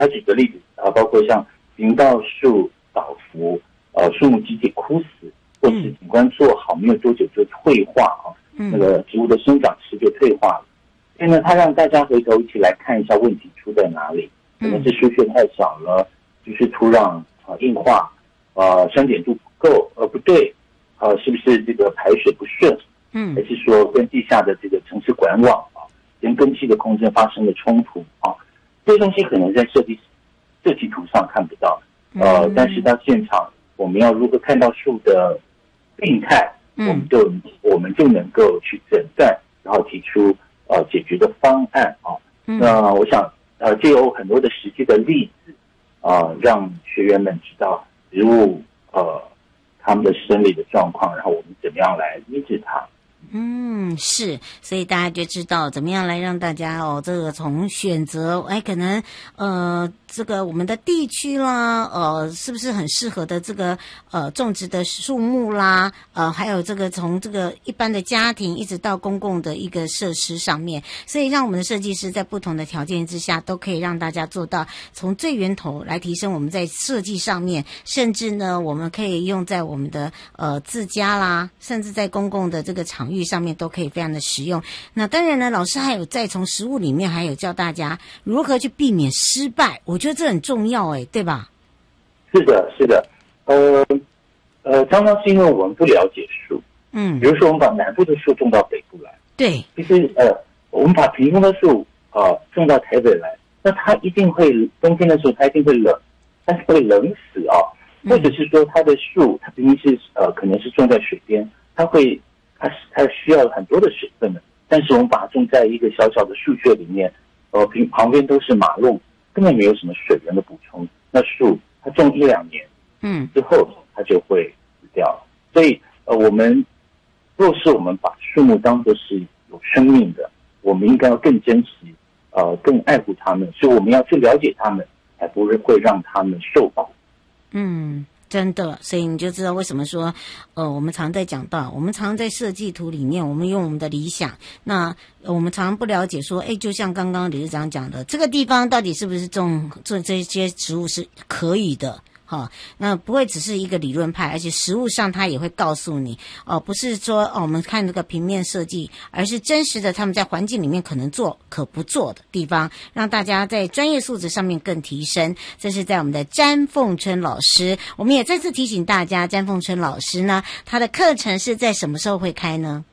他举个例子包括像行道树倒伏，树木集体枯死，或是景观做好没有多久就退化那个植物的生长期就退化了。所以呢，他让大家回头一起来看一下问题出在哪里，可能是输血太少了，就是土壤硬化，酸碱度不够，不对，是不是这个排水不顺，还是说跟地下的这个城市管网跟根系的空间发生了冲突这些东西可能在设计图上看不到，但是到现场我们要如何看到树的病态，我们就能够去诊断，然后提出解决的方案那我想就有很多的实际的例子让学员们知道植物他们的生理的状况，然后我们怎么样来医治它。 是，所以大家就知道怎么样来让大家这个从选择可能这个我们的地区啦，是不是很适合的这个种植的树木啦，还有这个从这个一般的家庭一直到公共的一个设施上面，所以让我们的设计师在不同的条件之下都可以让大家做到从最源头来提升我们在设计上面，甚至呢我们可以用在我们的自家啦，甚至在公共的这个场域上面都可以非常的实用。那当然呢，老师还有在从实物里面还有教大家如何去避免失败，我觉得这很重要对吧？ 是的，是的，常常是因为我们不了解树，比如说我们把南部的树种到北部来，对，其实我们把屏风的树种到台北来，那它一定会冬天的时候它一定会冷，但是会冷死或者是说它的树它明明是可能是种在水边，它需要很多的水分的，但是我们把它种在一个小小的树穴里面，旁边都是马路，根本没有什么水源的补充，那树它种1-2年之后它就会死掉了。所以若是我们把树木当作是有生命的，我们应该要更珍惜更爱护它们，所以我们要去了解它们，才不会让它们受苦。 真的，所以你就知道为什么说，我们常在讲到，我们常在设计图里面，我们用我们的理想，那我们常不了解说，就像刚刚理事长讲的，这个地方到底是不是种这些植物是可以的。那不会只是一个理论派，而且实务上他也会告诉你不是说我们看这个平面设计，而是真实的他们在环境里面可能做可不做的地方，让大家在专业素质上面更提升。这是在我们的詹凤春老师，我们也再次提醒大家，詹凤春老师呢，他的课程是在什么时候会开呢？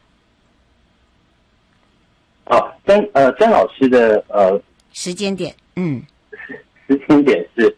詹老师的时间点时间点是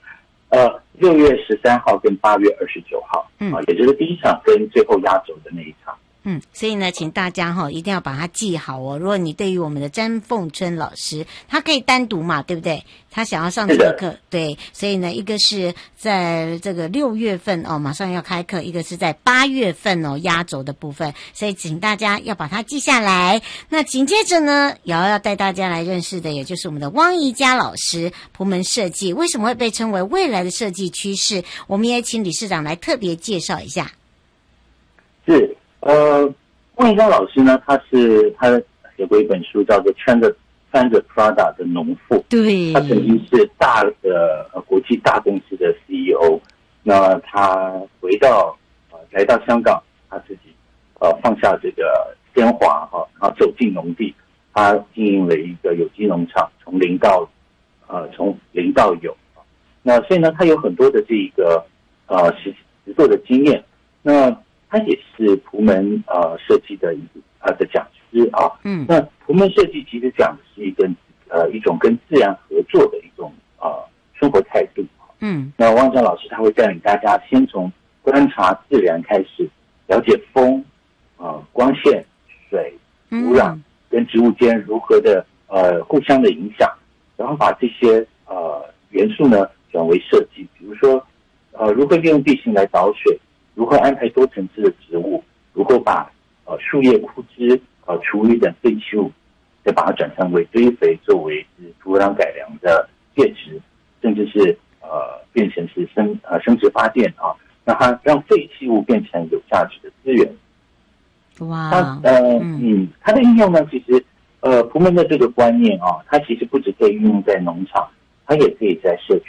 6月13号跟8月29号，也就是第一场跟最后压轴的那一场。 所以呢，请大家一定要把它记好如果你对于我们的詹凤春老师，他可以单独嘛，对不对？他想要上这个课，对，所以呢，一个是在这个6月份马上要开课，一个是在8月份压轴的部分，所以请大家要把它记下来。那紧接着呢，也要带大家来认识的，也就是我们的汪怡佳老师，蒲门设计为什么会被称为未来的设计趋势？我们也请理事长来特别介绍一下。 是。汪怡佳老师呢，他写过一本书叫做穿着 Prada 的农妇，对，他曾经是大的国际大公司的 CEO， 那他来到香港，他自己放下这个鲜华然后走进农地，他经营了一个有机农场，从零到有，那所以呢，他有很多的这个实作的经验，那他也是蒲门设计的讲师那蒲门设计其实讲的是一种跟自然合作的一种生活态度。那汪江老师他会带领大家先从观察自然开始，了解风、光线、水、土壤跟植物间如何的互相的影响，然后把这些元素呢转为设计，比如说如何利用地形来导水，如何安排多层次的植物，如何把树叶、枯枝、厨余等废弃物，再把它转成为堆肥，作为土壤改良的介质，甚至是变成是生殖发电让它让废弃物变成有价值的资源。哇，它的应用呢，其实蒲门的这个观念它其实不只可以运用在农场， 他也可以在社